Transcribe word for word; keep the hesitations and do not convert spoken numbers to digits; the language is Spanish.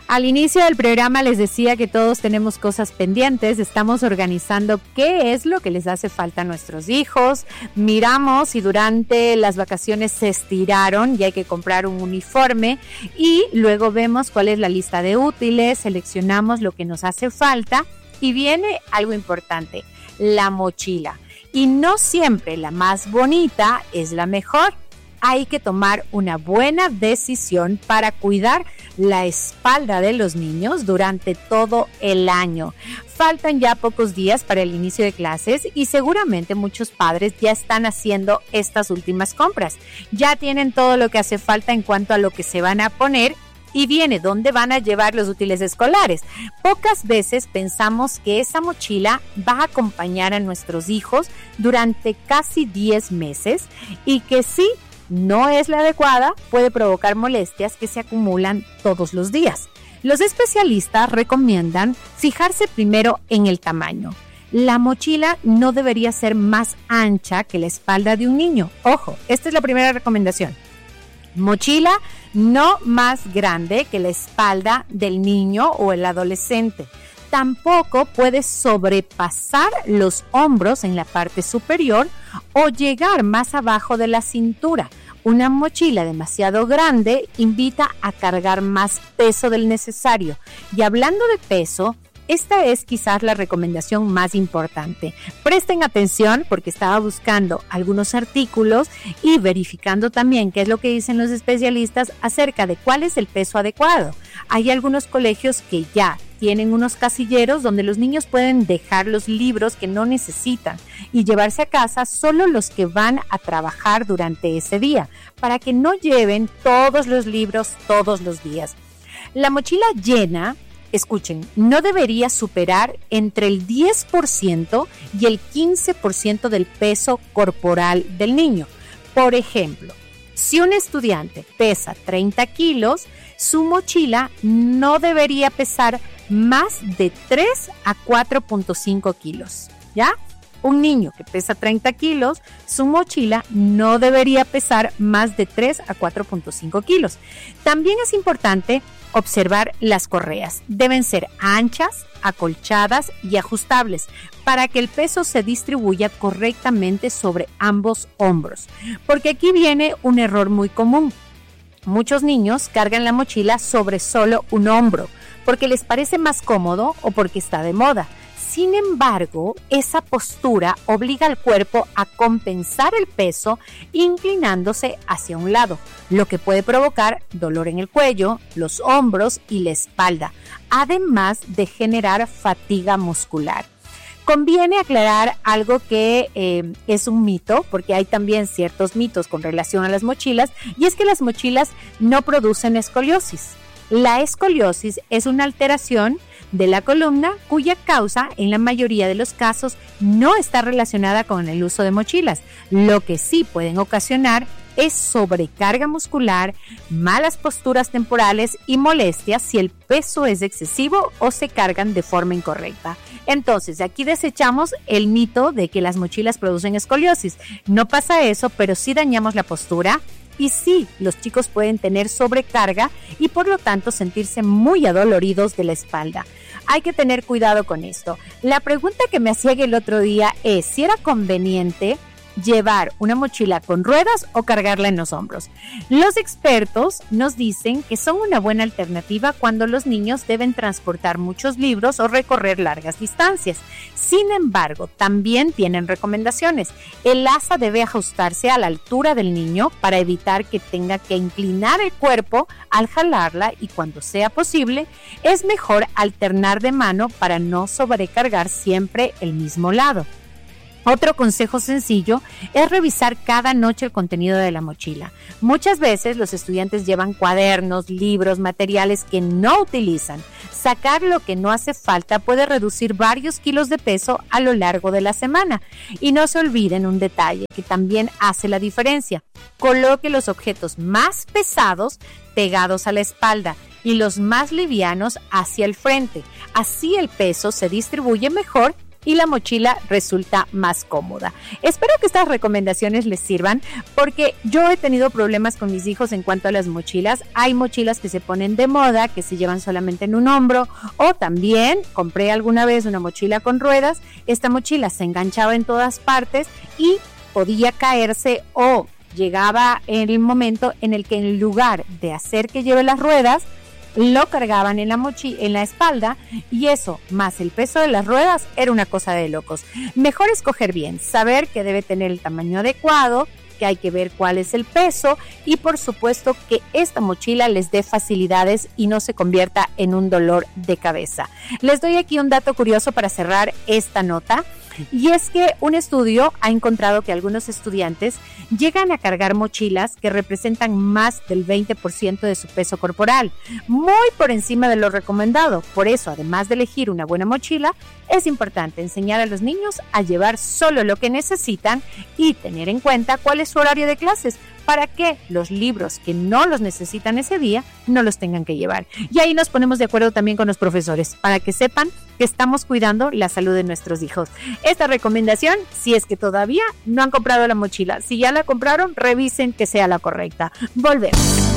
Al inicio del programa les decía que todos tenemos cosas pendientes, estamos organizando qué es lo que les hace falta a nuestros hijos, miramos si durante las vacaciones se estiraron y hay que comprar un uniforme y luego vemos cuál es la lista de útiles, seleccionamos lo que nos hace falta y viene algo importante, la mochila. Y no siempre la más bonita es la mejor. Hay que tomar una buena decisión para cuidar la espalda de los niños durante todo el año. Faltan ya pocos días para el inicio de clases y seguramente muchos padres ya están haciendo estas últimas compras. Ya tienen todo lo que hace falta en cuanto a lo que se van a poner y viene dónde van a llevar los útiles escolares. Pocas veces pensamos que esa mochila va a acompañar a nuestros hijos durante casi diez meses y que sí, no es la adecuada, puede provocar molestias que se acumulan todos los días. Los especialistas recomiendan fijarse primero en el tamaño. La mochila no debería ser más ancha que la espalda de un niño. Ojo, esta es la primera recomendación. Mochila no más grande que la espalda del niño o el adolescente. Tampoco puede sobrepasar los hombros en la parte superior o llegar más abajo de la cintura. Una mochila demasiado grande invita a cargar más peso del necesario. Y hablando de peso, esta es quizás la recomendación más importante. Presten atención porque estaba buscando algunos artículos y verificando también qué es lo que dicen los especialistas acerca de cuál es el peso adecuado. Hay algunos colegios que ya tienen unos casilleros donde los niños pueden dejar los libros que no necesitan y llevarse a casa solo los que van a trabajar durante ese día, para que no lleven todos los libros todos los días. La mochila llena, escuchen, no debería superar entre el diez por ciento y el quince por ciento del peso corporal del niño. Por ejemplo, si un estudiante pesa treinta kilos, su mochila no debería pesar más de tres a cuatro punto cinco kilos, ¿ya? Un niño que pesa treinta kilos, su mochila no debería pesar más de tres a cuatro punto cinco kilos. También es importante observar las correas. Deben ser anchas, acolchadas y ajustables para que el peso se distribuya correctamente sobre ambos hombros. Porque aquí viene un error muy común. Muchos niños cargan la mochila sobre solo un hombro porque les parece más cómodo o porque está de moda. Sin embargo, esa postura obliga al cuerpo a compensar el peso inclinándose hacia un lado, lo que puede provocar dolor en el cuello, los hombros y la espalda, además de generar fatiga muscular. Conviene aclarar algo que eh, es un mito, porque hay también ciertos mitos con relación a las mochilas, y es que las mochilas no producen escoliosis. La escoliosis es una alteración de la columna cuya causa en la mayoría de los casos no está relacionada con el uso de mochilas. Lo que sí pueden ocasionar es sobrecarga muscular, malas posturas temporales y molestias si el peso es excesivo o se cargan de forma incorrecta. Entonces, aquí desechamos el mito de que las mochilas producen escoliosis. No pasa eso, pero sí dañamos la postura. Y sí, los chicos pueden tener sobrecarga y por lo tanto sentirse muy adoloridos de la espalda. Hay que tener cuidado con esto. La pregunta que me hacía el otro día es si era conveniente llevar una mochila con ruedas o cargarla en los hombros. Los expertos nos dicen que son una buena alternativa cuando los niños deben transportar muchos libros o recorrer largas distancias. Sin embargo, también tienen recomendaciones. El asa debe ajustarse a la altura del niño para evitar que tenga que inclinar el cuerpo al jalarla y cuando sea posible, es mejor alternar de mano para no sobrecargar siempre el mismo lado. Otro consejo sencillo es revisar cada noche el contenido de la mochila. Muchas veces los estudiantes llevan cuadernos, libros, materiales que no utilizan. Sacar lo que no hace falta puede reducir varios kilos de peso a lo largo de la semana. Y no se olviden un detalle que también hace la diferencia. Coloque los objetos más pesados pegados a la espalda y los más livianos hacia el frente. Así el peso se distribuye mejor y la mochila resulta más cómoda. Espero que estas recomendaciones les sirvan porque yo he tenido problemas con mis hijos en cuanto a las mochilas. Hay mochilas que se ponen de moda, que se llevan solamente en un hombro, o también compré alguna vez una mochila con ruedas. Esta mochila se enganchaba en todas partes y podía caerse o llegaba en el momento en el que en lugar de hacer que lleve las ruedas, lo cargaban en la mochila, en la espalda, y eso, más el peso de las ruedas, era una cosa de locos. Mejor escoger bien, saber que debe tener el tamaño adecuado, que hay que ver cuál es el peso y por supuesto que esta mochila les dé facilidades y no se convierta en un dolor de cabeza. Les doy aquí un dato curioso para cerrar esta nota. Y es que un estudio ha encontrado que algunos estudiantes llegan a cargar mochilas que representan más del veinte por ciento de su peso corporal, muy por encima de lo recomendado. Por eso, además de elegir una buena mochila, es importante enseñar a los niños a llevar solo lo que necesitan y tener en cuenta cuál es su horario de clases, para que los libros que no los necesitan ese día no los tengan que llevar. Y ahí nos ponemos de acuerdo también con los profesores, para que sepan que estamos cuidando la salud de nuestros hijos. Esta recomendación, si es que todavía no han comprado la mochila, si ya la compraron, revisen que sea la correcta. Volvemos.